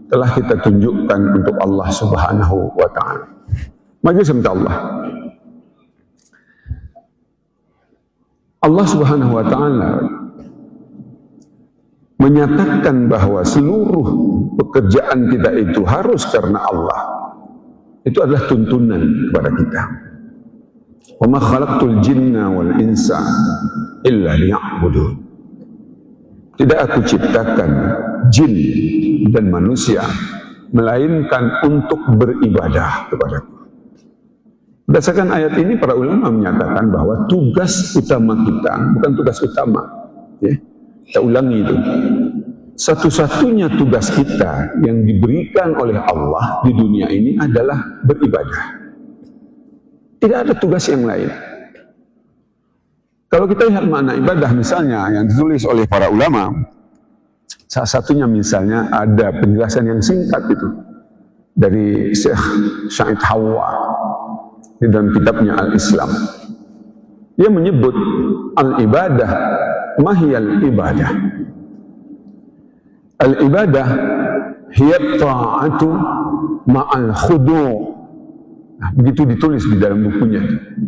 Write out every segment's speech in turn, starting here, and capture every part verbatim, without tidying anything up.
telah kita tunjukkan untuk Allah Subhanahu wa ta'ala. Majelis minta Allah. Allah Subhanahu wa ta'ala menyatakan bahwa seluruh pekerjaan kita itu harus karena Allah. Itu adalah tuntunan kepada kita. Wa ma khalaqtul jinna wal insa illa liya'budun. Tidak aku ciptakan jin dan manusia melainkan untuk beribadah kepadaku. Berdasarkan ayat ini para ulama menyatakan bahwa tugas utama kita bukan tugas utama, ya. Kita ulangi itu. Satu-satunya tugas kita yang diberikan oleh Allah di dunia ini adalah beribadah. Tidak ada tugas yang lain. Kalau kita lihat makna ibadah misalnya yang ditulis oleh para ulama, salah satunya misalnya ada penjelasan yang singkat itu dari Syekh Syahid Hawa di dalam kitabnya Al-Islam. Dia menyebut al-ibadah, mahiyal ibadah. Al-ibadah hiya ta'atu ma'al khudu'. Nah, begitu ditulis di dalam bukunya.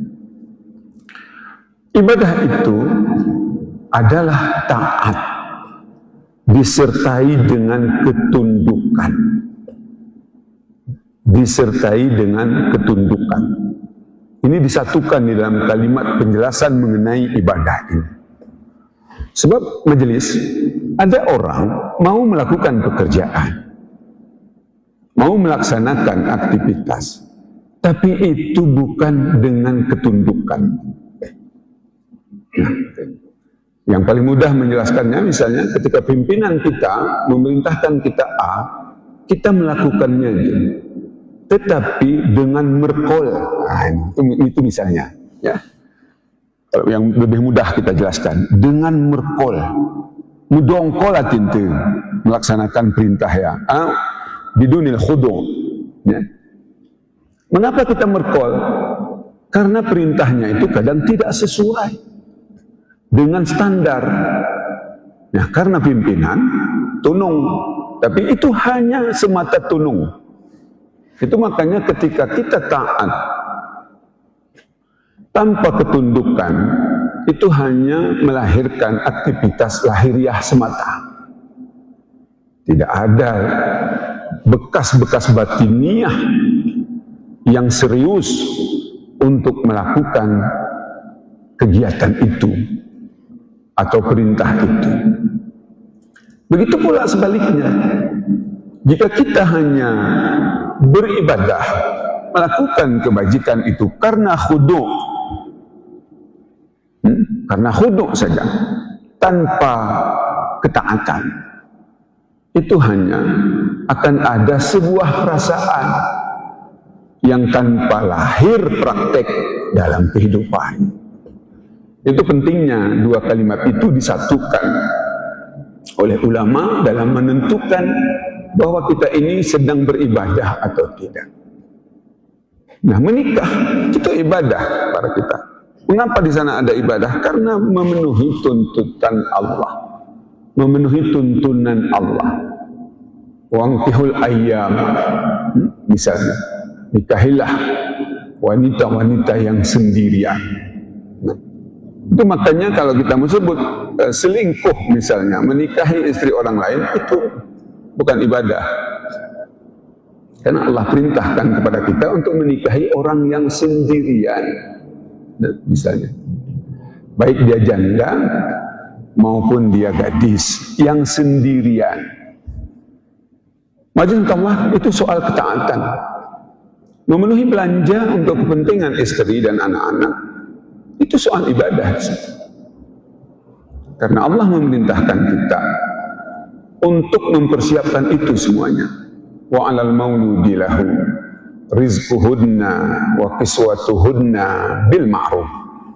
Ibadah itu adalah taat disertai dengan ketundukan. Disertai dengan ketundukan. Ini disatukan di dalam kalimat penjelasan mengenai ibadah ini. Sebab majelis, ada orang mau melakukan pekerjaan, mau melaksanakan aktivitas, tapi itu bukan dengan ketundukan. Nah, yang paling mudah menjelaskannya misalnya ketika pimpinan kita memerintahkan kita A, kita melakukannya aja, tetapi dengan merkol. Nah, itu, itu misalnya, ya. Kalau yang lebih mudah kita jelaskan, dengan merkol, mudongkolatin tuh melaksanakan perintah ya, ah, bidunil khudu'. Ya. Mengapa kita merkol? Karena perintahnya itu kadang tidak sesuai dengan standar. Ya, karena pimpinan tunung, tapi itu hanya semata tunung. Itu makanya ketika kita taat tanpa ketundukan, itu hanya melahirkan aktivitas lahiriah semata. Tidak ada bekas-bekas batiniah yang serius untuk melakukan kegiatan itu atau perintah itu. Begitu pula sebaliknya, jika kita hanya beribadah, melakukan kebajikan itu karena khudu', hmm? karena khudu' saja, tanpa ketaatan, itu hanya akan ada sebuah perasaan yang tanpa lahir praktek dalam kehidupan. Itu pentingnya dua kalimat itu disatukan oleh ulama dalam menentukan bahwa kita ini sedang beribadah atau tidak. Nah, menikah itu ibadah para kita. Mengapa di sana ada ibadah? Karena memenuhi tuntutan Allah, memenuhi tuntunan Allah. Wangkihul ayyam, hmm? misalnya, nikahilah wanita-wanita yang sendirian. Nah, itu makanya kalau kita menyebut uh, selingkuh misalnya, menikahi istri orang lain, itu bukan ibadah. Karena Allah perintahkan kepada kita untuk menikahi orang yang sendirian. Nah, misalnya, baik dia janda maupun dia gadis yang sendirian. Majelis Allah itu soal ketaatan. Memenuhi belanja untuk kepentingan istri dan anak-anak, itu soal ibadah. Karena Allah memerintahkan kita untuk mempersiapkan itu semuanya. Wa 'alal mauludi lahu rizquhunna wa kiswatuhunna bil ma'ruf.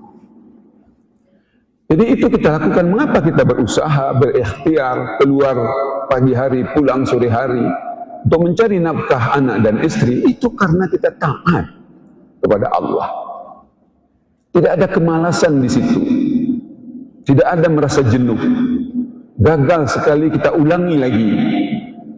Jadi itu kita lakukan. Mengapa kita berusaha, berikhtiar, keluar pagi hari, pulang sore hari untuk mencari nafkah anak dan istri? Itu karena kita taat kepada Allah. Tidak ada kemalasan di situ. Tidak ada merasa jenuh. Gagal sekali kita ulangi lagi.